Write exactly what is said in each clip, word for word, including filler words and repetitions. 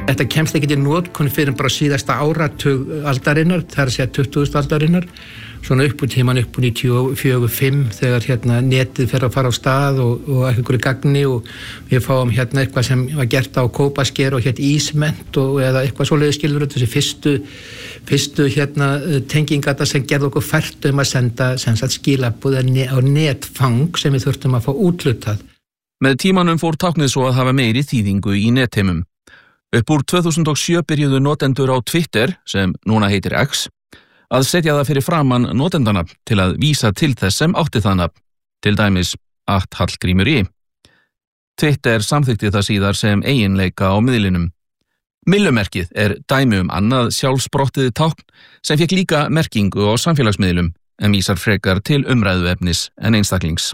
Þetta kemst ekki til notkun fyrir bara síðasta áratug aldarinnar, það er að segja tuttugustu aldarinnar, svona upp úr tíman upp úr níutíu og fjögur fimm þegar hérna netið fer að fara á stað og, og einhverju gagni og við fáum hérna eitthvað sem var gert á kópasker og hérna ísment og eða eitthvað svoleiðis skilur þessi fyrstu, fyrstu hérna tengingata sem gerði okkur fært um að senda sem sagt skilaboð á netfang sem við þurftum að fá úthlutað. Með tímanum fór táknið svo að hafa meiri þýðingu í netheimum. Upp úr tvö þúsund og sjö byrjuðu notendur á Twitter, sem núna heitir X, að setja það fyrir framan notendanafn til að vísa til þess sem átti það nafn, til dæmis at Hallgrímur í. Twitter samþykkti það síðar sem eiginleika á miðlinum. Millumerkið er dæmi um annað sjálfsprottið tákn sem fékk líka merkingu á samfélagsmiðlum en vísar frekar til umræðuefnis en einstaklings.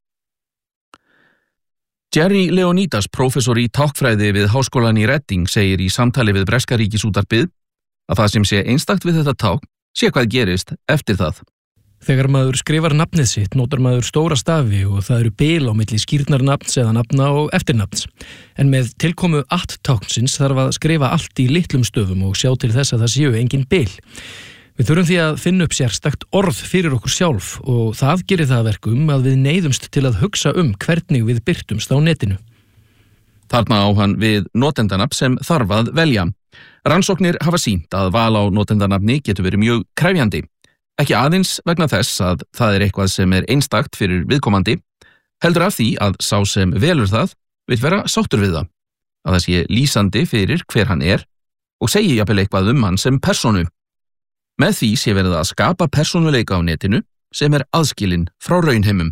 Jerry Leonidas, prófessor í táknfræði við Háskólann í Reading, segir í samtali við breska ríkisútvarpið að það sem sé einstakt við þetta tákn sé hvað gerist eftir það. Þegar maður skrifar nafnið sitt notar maður stóra stafi og það eru bil á milli skírnarnafns eða nafna og eftirnafns. En með tilkomu at-táknsins þarf að skrifa allt í litlum stöfum og sjá til þess að það séu engin bil. Við þurfum því að finna upp sérstakt orð fyrir okkur sjálf og það gerir það verkum að við neyðumst til að hugsa um hvernig við birtumst á netinu. Þarna á hann við notendanafn sem þarf að velja. Rannsóknir hafa sýnt að val á notendanafni getur verið mjög krefjandi. Ekki aðeins vegna þess að það er eitthvað sem er einstakt fyrir viðkomandi, heldur af því að sá sem velur það vill vera sáttur við það, að það sé lýsandi fyrir hver hann er og segi jafnvel eitthvað um hann sem persónu. Með því sé verið að skapa persónuleika á netinu sem er aðskilinn frá raunheimum.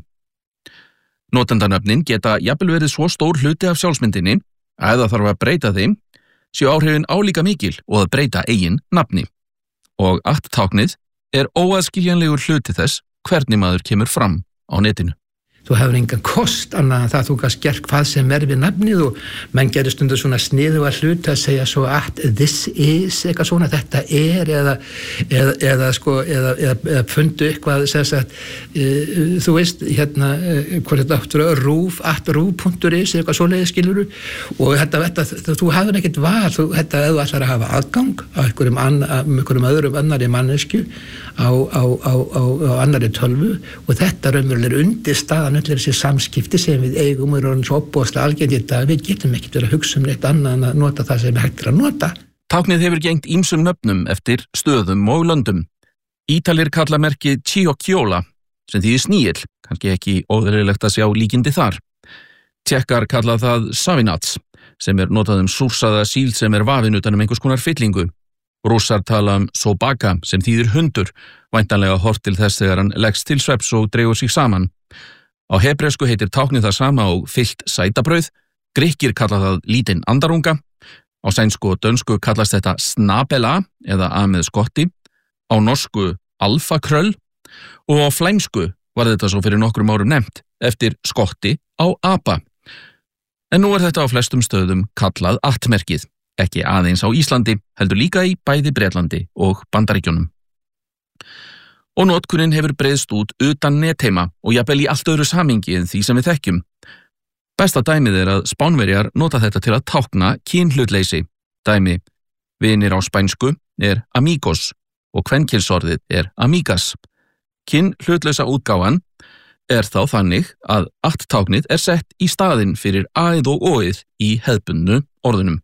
Notendanöfnin geta jafnvel verið svo stór hluti af sjálfsmyndinni að ef það þarf að breyta þeim, séu áhrifin álíka mikil og að breyta eigin nafni. Og at-táknið er óaðskiljanlegur hluti þess hvernig maður kemur fram á netinu. Þú hefur engan kost annað en það að þú gast gert hvað sem er við nafnið og menn gerir stundu svona sniðuga hluti að segja svo at this is eitthvað svona, þetta er eða, eða, eða sko eða, eða, eða fundu eitthvað sem sagt, uh, þú veist hérna uh, hvað þetta áttur að rúf at rúf.is eitthvað svoleiðis skiluru og þetta, þetta þú hafur ekkert val þú, þetta eða þú ætlar að hafa aðgang á einhverjum, anna, einhverjum öðrum annari mannesku á, á, á, á, á annari tölvu og þetta raunverulega er undir staðan allir þessi samskipti sem við eigum og erum svo opbóðslega algengt í þetta, við getum ekkert verið að hugsa um neitt annað en að nota það sem er hægt að nota. Táknið hefur gegnt ýmsum nöfnum eftir stöðum og löndum. Ítalir kalla merkið Ciocchiola, sem þýðir sníill, kannski ekki óðurlegt að sjá líkindi þar. Tékkar kalla það Savinats, sem er notað um súrsaða síld sem er vafin utan um einhvers konar fyllingu. Rússar tala um sobaka, sem þýðir hundur, væntanlega hort til þess þegar hann leggst til svefns og dregur sig saman. Á hebresku heitir táknið það sama og fyllt sætabrauð, Grikkir kalla það lítinn andarunga, á sænsku og dönsku kallast þetta snabela eða a með skotti, á norsku alfakröll og á flæmsku var þetta svo fyrir nokkrum árum nefnt eftir skotti á apa. En nú er þetta á flestum stöðum kallað at-merkið, ekki aðeins á Íslandi, heldur líka í bæði Bretlandi og Bandaríkjunum. Og notkunin hefur breiðst út utan netheima og jafnvel í allt öðru samhengi en því sem við þekkjum. Besta dæmið er að Spánverjar nota þetta til að tákna kynhlutleysi. Dæmi, vinir á spænsku er amigos og kvenkynsorðið er amigas. Kynhlutlausa útgáfan er þá þannig að at-táknið er sett í staðinn fyrir a-ið og o-ið í hefðbundnu orðunum.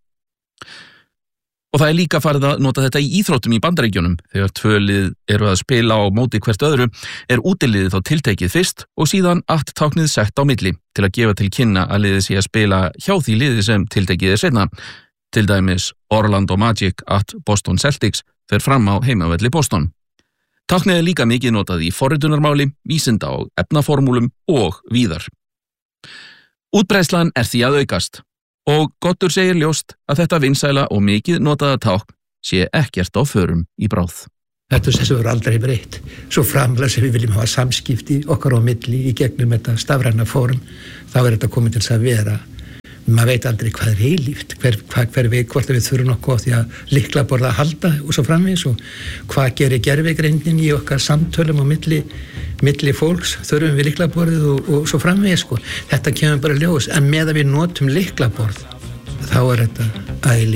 Og það er líka farið að nota þetta í íþróttum í Bandaríkjunum. Þegar tvö lið eru að spila á móti hvert öðru er útiliðið þá tiltekið fyrst og síðan at-táknið sett á milli til að gefa til kynna að liðið sé að spila hjá því liði sem tiltekið er seinna. Til dæmis Orlando Magic at Boston Celtics fer fram á heimavelli Boston. Táknið er líka mikið notað í forritunarmáli, vísinda og efnaformúlum og víðar. Útbreiðslan er því að aukast. Og Gottur segir ljóst að þetta vinsæla og mikið notaða tákn sé ekkert á förum í bráð. Þetta er þessu verður aldrei breytt. Svo framlega sem við viljum hafa samskipti okkar á milli í gegnum þetta stafræna fórum, þá er þetta komið til þess að vera. Maður veit aldrei hvað er eilíft, hver, hver, hver við, hvort við þurfum nokkuð á því að lyklaborða að halda og svo framvegis og hvað gerir gervigreindin í okkar samtölum á milli, milli fólks, þurfum við lyklaborðið og, og svo framvegis sko. Þetta kemur bara ljós, en meðan við notum lyklaborð, þá er þetta æli.